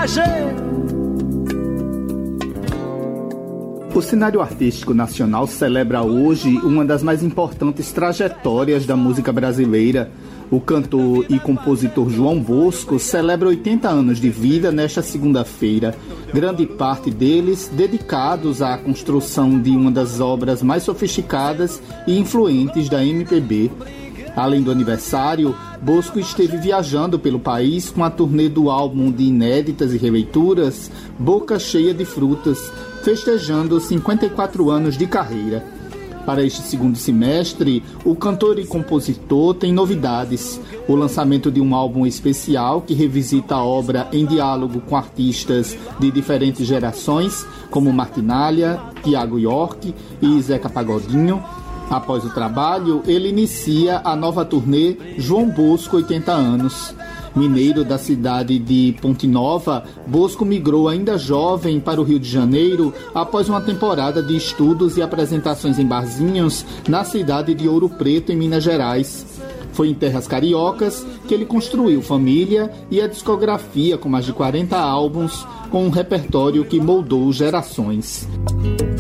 viajeiro. O cenário artístico nacional celebra hoje uma das mais importantes trajetórias da música brasileira. O cantor e compositor João Bosco celebra 80 anos de vida nesta segunda-feira, grande parte deles dedicados à construção de uma das obras mais sofisticadas e influentes da MPB. Além do aniversário, Bosco esteve viajando pelo país com a turnê do álbum de inéditas e releituras Boca Cheia de Frutas, festejando 54 anos de carreira. Para este segundo semestre, o cantor e compositor tem novidades. O lançamento de um álbum especial que revisita a obra em diálogo com artistas de diferentes gerações, como Martinália, Tiago York e Zeca Pagodinho. Após o trabalho, ele inicia a nova turnê João Bosco 80 anos. Mineiro da cidade de Ponte Nova, Bosco migrou ainda jovem para o Rio de Janeiro após uma temporada de estudos e apresentações em barzinhos na cidade de Ouro Preto, em Minas Gerais. Foi em terras cariocas que ele construiu família e a discografia com mais de 40 álbuns, com um repertório que moldou gerações.